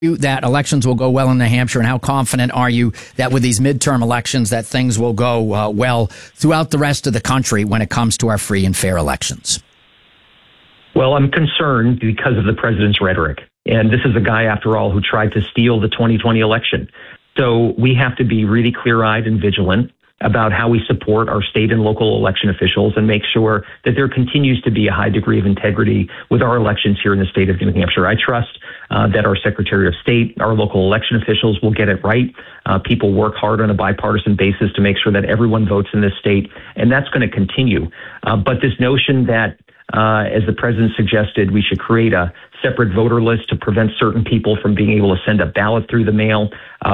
that elections will go well in New Hampshire, and how confident are you that with these midterm elections that things will go well throughout the rest of the country when it comes to our free and fair elections? Well, I'm concerned because of the president's rhetoric. And this is a guy, after all, who tried to steal the 2020 election. So we have to be really clear-eyed and vigilant about how we support our state and local election officials and make sure that there continues to be a high degree of integrity with our elections here in the state of New Hampshire. I trust that our Secretary of State, our local election officials will get it right. People work hard on a bipartisan basis to make sure that everyone votes in this state, and that's going to continue. But this notion that, as the president suggested, we should create a separate voter list to prevent certain people from being able to send a ballot through the mail,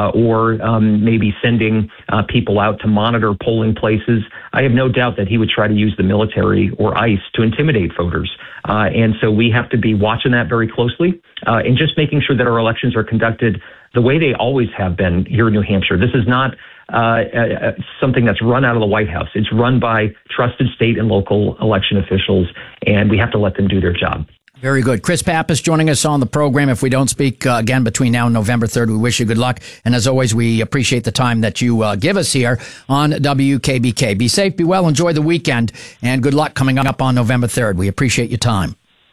or maybe sending people out to monitor polling places. I have no doubt that he would try to use the military or ICE to intimidate voters. And so we have to be watching that very closely and just making sure that our elections are conducted the way they always have been here in New Hampshire. This is not something that's run out of the White House. It's run by trusted state and local election officials, and we have to let them do their job. Very good. Chris Pappas joining us on the program. If we don't speak again between now and November 3rd, we wish you good luck. And as always, we appreciate the time that you give us here on WKBK. Be safe, be well, enjoy the weekend, and good luck coming up on November 3rd. We appreciate your time.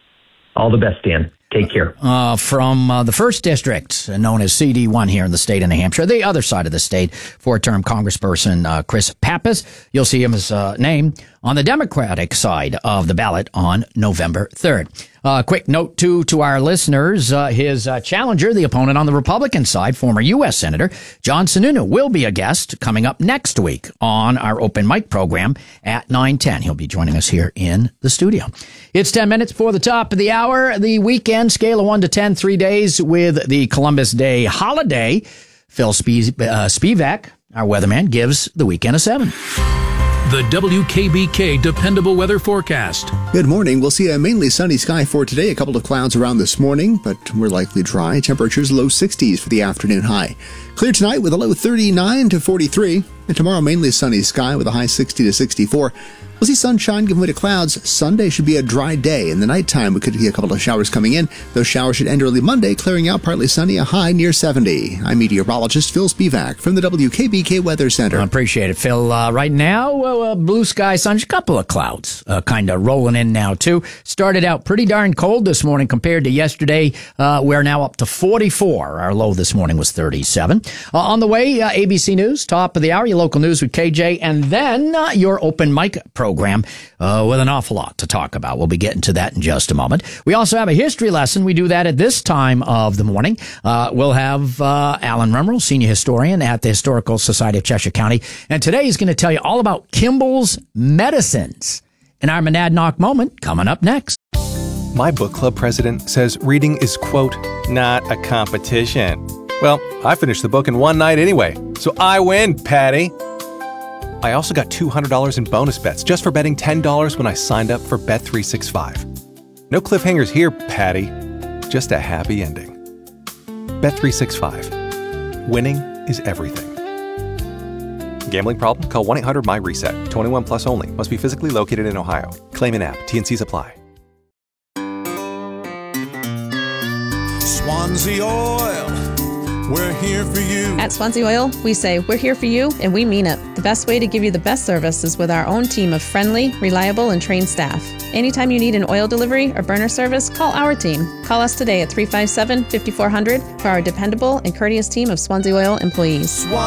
All the best, Dan. Take care. From the 1st District, known as CD1 here in the state of New Hampshire, the other side of the state, four-term Congressperson Chris Pappas. You'll see his name on the Democratic side of the ballot on November 3rd. Quick note, too, to our listeners, his challenger, the opponent on the Republican side, former U.S. Senator John Sununu, will be a guest coming up next week on our open mic program at 9:10. He'll be joining us here in the studio. It's 10 minutes before the top of the hour. The weekend scale of 1 to 10, 3 days with the Columbus Day holiday. Phil Spivak, our weatherman, gives the weekend a 7. The WKBK Dependable Weather Forecast. Good morning. We'll see a mainly sunny sky for today. A couple of clouds around this morning, but we're likely dry. Temperatures low 60s for the afternoon high. Clear tonight with a low 39 to 43. And tomorrow, mainly sunny sky with a high 60 to 64. We'll see sunshine giving way to clouds. Sunday should be a dry day. In the nighttime, we could see a couple of showers coming in. Those showers should end early Monday, clearing out partly sunny, a high near 70. I'm meteorologist Phil Spivak from the WKBK Weather Center. I appreciate it, Phil. Right now, blue sky, sun, a couple of clouds kind of rolling in now, too. Started out pretty darn cold this morning compared to yesterday. We're now up to 44. Our low this morning was 37. On the way, ABC News, top of the hour, your local news with KJ, and then your open mic program with an awful lot to talk about. We'll be getting to that in just a moment. We also have a history lesson. We do that at this time of the morning. We'll have Alan Rumrell, senior historian at the Historical Society of Cheshire County. And today he's going to tell you all about Kimball's Medicines. In our Monadnock moment, coming up next. My book club president says reading is, quote, not a competition. Well, I finished the book in one night anyway, so I win, Patty. I also got $200 in bonus bets just for betting $10 when I signed up for Bet365. No cliffhangers here, Patty. Just a happy ending. Bet365. Winning is everything. Gambling problem? Call 1-800-MY-RESET. 21 plus only. Must be physically located in Ohio. Claim in app. T&Cs apply. Swansea Oil. We're here for you. At Swansea Oil, we say we're here for you, and we mean it. The best way to give you the best service is with our own team of friendly, reliable, and trained staff. Anytime you need an oil delivery or burner service, call our team. Call us today at 357-5400 for our dependable and courteous team of Swansea Oil employees.